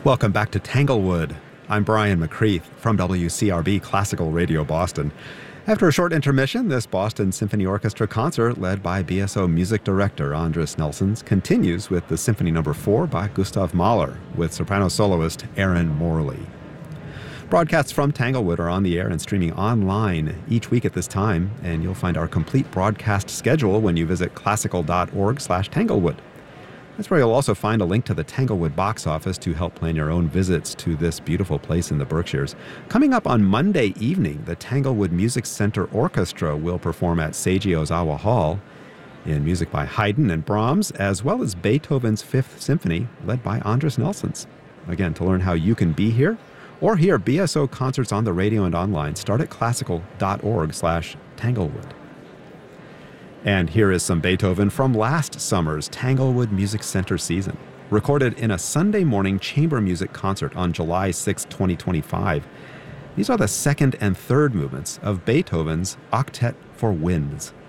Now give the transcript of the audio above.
Welcome back to Tanglewood. I'm Brian McCreath from WCRB Classical Radio Boston. After a short intermission, this Boston Symphony Orchestra concert, led by BSO music director Andris Nelsons, continues with the Symphony No. 4 by Gustav Mahler with soprano soloist Erin Morley. Broadcasts from Tanglewood are on the air and streaming online each week at this time, and you'll find our complete broadcast schedule when you visit classical.org/Tanglewood. That's where you'll also find a link to the Tanglewood box office to help plan your own visits to this beautiful place in the Berkshires. Coming up on Monday evening, the Tanglewood Music Center Orchestra will perform at Seiji Ozawa Hall in music by Haydn and Brahms, as well as Beethoven's Fifth Symphony, led by Andris Nelsons. Again, to learn how you can be here or hear BSO concerts on the radio and online, start at classical.org/Tanglewood. And here is some Beethoven from last summer's Tanglewood Music Center season, recorded in a Sunday morning chamber music concert on July 6, 2025. These are the second and third movements of Beethoven's Octet for Winds.